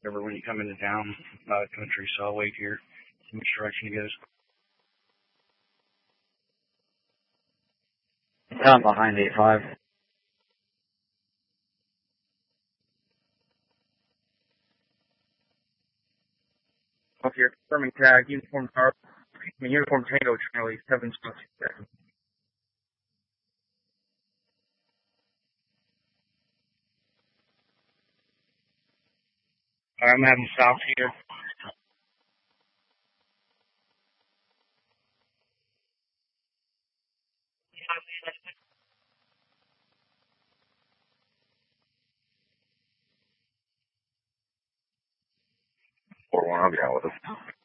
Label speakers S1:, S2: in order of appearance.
S1: Whatever when you come into town, country, so I'll wait here. See which direction he goes.
S2: I'm behind 8-5.
S3: Off here, confirming tag, uniform Tango Charlie, 7 spots.
S1: I'm having south here.
S4: I'll be out with us.